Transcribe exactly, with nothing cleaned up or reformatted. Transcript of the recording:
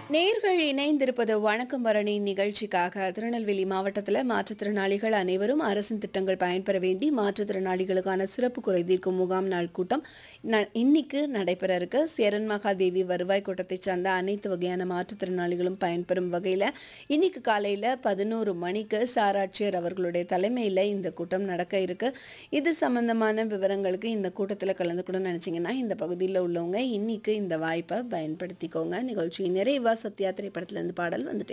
நேர்கள் இணைந்திருப்பது வணக்கம் பரணி நிகழ்ச்சிக்காக. திருநெல்வேலி மாவட்டத்தில் மாற்றுத்திறனாளிகள் அனைவரும் அரசின் திட்டங்கள் பயன்பெற வேண்டி மாற்றுத்திறனாளிகளுக்கான சிறப்பு குறை தீர்க்கும் முகாம் நாள் கூட்டம் ந இன்னைக்கு நடைபெற இருக்கு. சேரன் மகாதேவி வருவாய் கோட்டத்தை சார்ந்த அனைத்து வகையான மாற்றுத்திறனாளிகளும் பயன்பெறும் வகையில் இன்னைக்கு காலையில் பதினோரு மணிக்கு சாராட்சியர் அவர்களுடைய தலைமையில் இந்த கூட்டம் நடக்க இருக்கு. இது சம்பந்தமான விவரங்களுக்கு இந்த கூட்டத்தில் கலந்துக்கணும்னு நினைச்சீங்கன்னா இந்த பகுதியில் உள்ளவங்க இன்னைக்கு இந்த வாய்ப்பை பயன்படுத்திக்கோங்க. நிகழ்ச்சி நிறைவா சத்யா திரைப்படத்துல இருந்து பாடல் வந்துட்டு